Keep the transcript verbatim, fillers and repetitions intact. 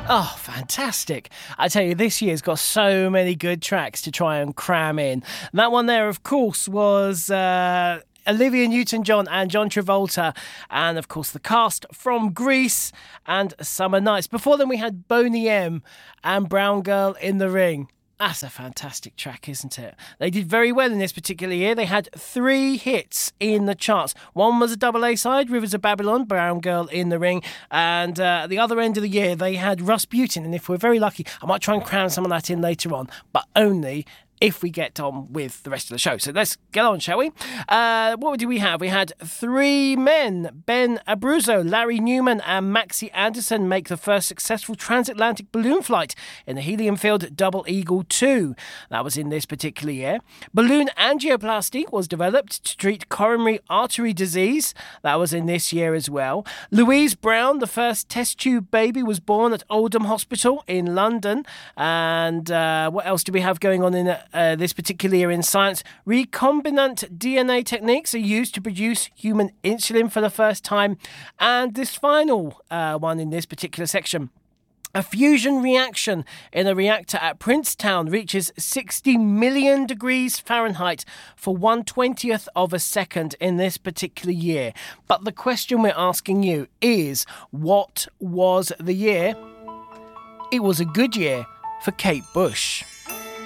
Oh, fantastic. I tell you, this year's got so many good tracks to try and cram in. And that one there, of course, was uh, Olivia Newton-John and John Travolta. And, of course, the cast from Grease and Summer Nights. Before then, we had Boney M and Brown Girl in the Ring. That's a fantastic track, isn't it? They did very well in this particular year. They had three hits in the charts. One was a double A side, Rivers of Babylon, Brown Girl in the Ring. And uh, at the other end of the year, they had Rasputin. And if we're very lucky, I might try and cram some of that in later on, but only if we get on with the rest of the show. So let's get on, shall we? Uh, what did we have? We had three men. Ben Abruzzo, Larry Newman and Maxie Anderson make the first successful transatlantic balloon flight in the helium-filled Double Eagle two. That was in this particular year. Balloon angioplasty was developed to treat coronary artery disease. That was in this year as well. Louise Brown, the first test tube baby, was born at Oldham Hospital in London. And uh, what else do we have going on in uh, Uh, this particular year in science? Recombinant D N A techniques are used to produce human insulin for the first time. And this final uh, one in this particular section, a fusion reaction in a reactor at Princetown reaches sixty million degrees Fahrenheit for one twentieth of a second in this particular year. But the question we're asking you is, what was the year? It was a good year for Kate Bush.